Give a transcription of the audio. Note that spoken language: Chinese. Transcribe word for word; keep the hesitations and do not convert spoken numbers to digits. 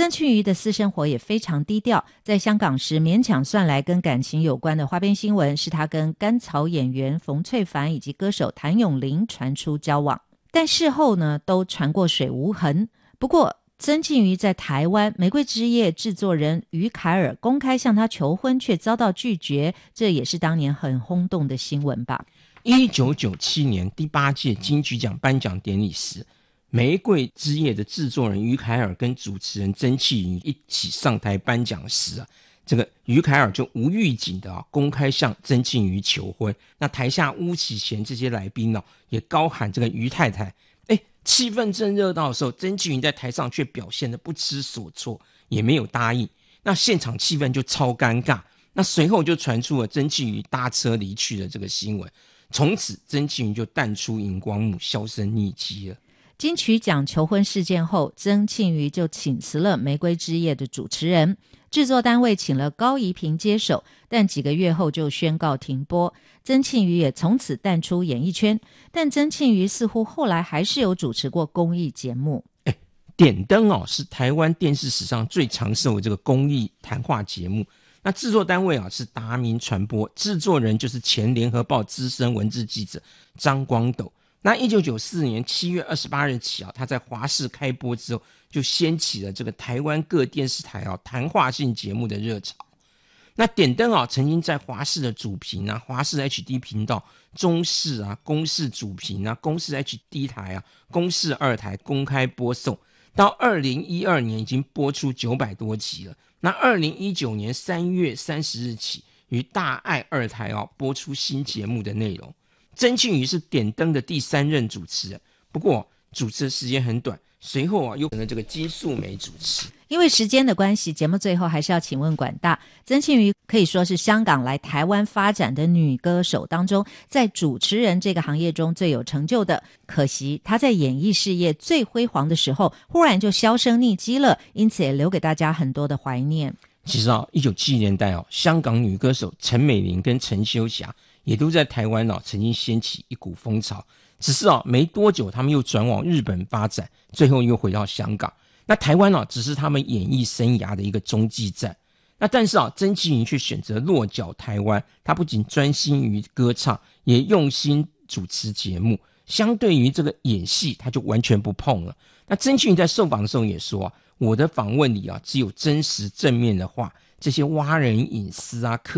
曾庆瑜的私生活也非常低调，在香港时勉强算来跟感情有关的花边新闻是他跟甘草演员冯翠凡以及歌手谭咏麟传出交往，但事后呢都传过水无痕。不过曾庆瑜在台湾玫瑰之夜制作人于凯尔公开向他求婚却遭到拒绝，这也是当年很轰动的新闻吧。 一九九七年第八届金曲奖颁奖典礼时，玫瑰之夜的制作人于凯尔跟主持人曾庆瑜一起上台颁奖时啊，这个于凯尔就无预警的、啊、公开向曾庆瑜求婚。那台下巫启贤这些来宾呢、啊，也高喊这个于太太。哎，气氛正热闹的时候，曾庆瑜在台上却表现得不知所措，也没有答应。那现场气氛就超尴尬。那随后就传出了曾庆瑜搭车离去的这个新闻，从此曾庆瑜就淡出荧光幕，销声匿迹了。 金曲奖求婚事件后，曾庆瑜就请辞了玫瑰之夜的主持人，制作单位请了高怡平接手，但几个月后就宣告停播。曾庆瑜也从此淡出演艺圈，但曾庆瑜似乎后来还是有主持过公益节目。 哎，点灯哦，是台湾电视史上最长寿的这个公益谈话节目。那制作单位啊是达明传播，制作人就是前联合报资深文字记者张光斗。那一九九四年七月二十八日起啊，他在华视开播之后，就掀起了这个台湾各电视台啊谈话性节目的热潮。那点灯啊，曾经在华视的主频啊、华视 H D 频道、中视啊、公视主频啊、公视 H D 台啊、公视二台公开播送，到二零一二年已经播出九百多集了。那二零一九年三月三十日起，于大爱二台啊播出新节目的内容。曾庆瑜是点灯的第三任主持人，不过主持的时间很短，随后啊又成了这个金素梅主持。 因为时间的关系，节目最后还是要请问管大，曾庆瑜可以说是香港来台湾发展的女歌手当中，在主持人这个行业中最有成就的。可惜她在演艺事业最辉煌的时候，忽然就销声匿迹了，因此也留给大家很多的怀念。 其实啊，一九七零年代哦，香港女歌手陈美玲跟陈秀霞也都在台湾哦曾经掀起一股风潮，只是啊没多久他们又转往日本发展，最后又回到香港。那台湾啊只是他们演艺生涯的一个中继站。那但是啊，曾庆瑜却选择落脚台湾，他不仅专心于歌唱，也用心主持节目。相对于这个演戏，他就完全不碰了。那曾庆瑜在受访的时候也说啊，我的访问里啊只有真实正面的话，这些挖人隐私啊